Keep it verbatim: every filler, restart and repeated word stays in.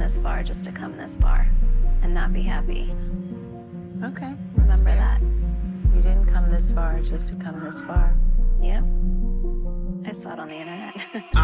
this far just to come this far and not be happy. Okay. Remember fair. that. You didn't come this far just to come this far. Yep. I saw it on the internet.